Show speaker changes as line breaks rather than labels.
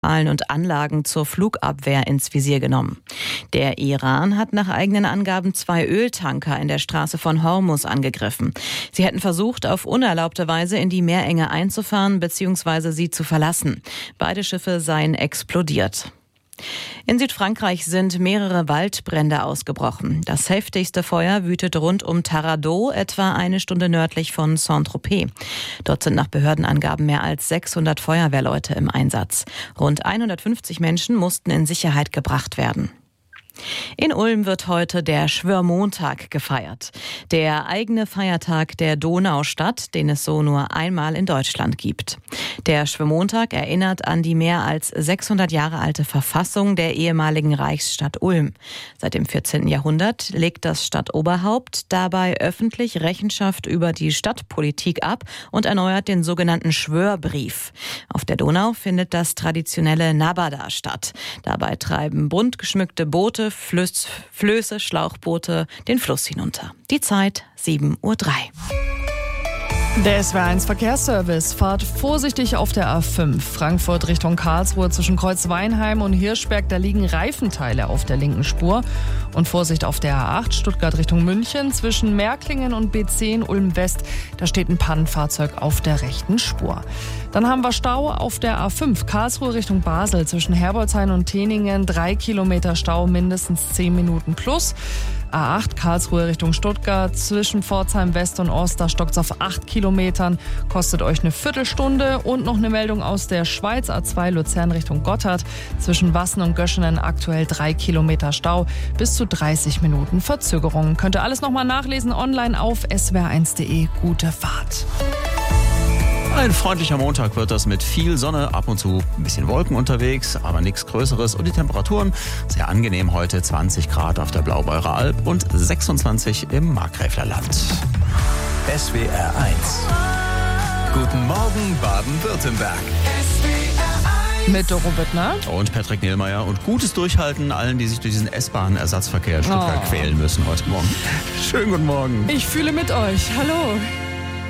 und Anlagen zur Flugabwehr ins Visier genommen. Der Iran hat nach eigenen Angaben 2 Öltanker in der Straße von Hormuz angegriffen. Sie hätten versucht, auf unerlaubte Weise in die Meerenge einzufahren bzw. sie zu verlassen. Beide Schiffe seien explodiert. In Südfrankreich sind mehrere Waldbrände ausgebrochen. Das heftigste Feuer wütet rund um Taradot, etwa eine Stunde nördlich von Saint-Tropez. Dort sind nach Behördenangaben mehr als 600 Feuerwehrleute im Einsatz. Rund 150 Menschen mussten in Sicherheit gebracht werden. In Ulm wird heute der Schwörmontag gefeiert. Der eigene Feiertag der Donaustadt, den es so nur einmal in Deutschland gibt. Der Schwörmontag erinnert an die mehr als 600 Jahre alte Verfassung der ehemaligen Reichsstadt Ulm. Seit dem 14. Jahrhundert legt das Stadtoberhaupt dabei öffentlich Rechenschaft über die Stadtpolitik ab und erneuert den sogenannten Schwörbrief. Auf der Donau findet das traditionelle Nabada statt. Dabei treiben bunt geschmückte Boote, Flöße, Schlauchboote den Fluss hinunter. Die Zeit 7:03 Uhr.
Der SWR1 Verkehrsservice. Fahrt vorsichtig auf der A5. Frankfurt Richtung Karlsruhe zwischen Kreuzweinheim und Hirschberg. Da liegen Reifenteile auf der linken Spur. Und Vorsicht auf der A8 Stuttgart Richtung München zwischen Märklingen und B10 Ulm West. Da steht ein Pannenfahrzeug auf der rechten Spur. Dann haben wir Stau auf der A5 Karlsruhe Richtung Basel zwischen Herbolzhain und Teningen. 3 Kilometer Stau, mindestens 10 Minuten plus. A8 Karlsruhe Richtung Stuttgart zwischen Pforzheim West und Ost, da stockt's auf 8 Kilometern, kostet euch eine Viertelstunde. Und noch eine Meldung aus der Schweiz, A2 Luzern Richtung Gotthard, zwischen Wassen und Göschenen aktuell 3 Kilometer Stau, bis zu 30 Minuten Verzögerung. Könnt ihr alles nochmal nachlesen online auf swr1.de. Gute Fahrt.
Ein freundlicher Montag wird das mit viel Sonne, ab und zu ein bisschen Wolken unterwegs, aber nichts Größeres. Und die Temperaturen sehr angenehm heute, 20 Grad auf der Blaubeurer Alb und 26 im Markgräflerland.
SWR 1. Guten Morgen Baden-Württemberg.
Mit Doro Büttner
und Patrick Nielmeier und gutes Durchhalten allen, die sich durch diesen S-Bahn-Ersatzverkehr in Stuttgart quälen müssen heute Morgen. Schönen guten Morgen.
Ich fühle mit euch. Hallo.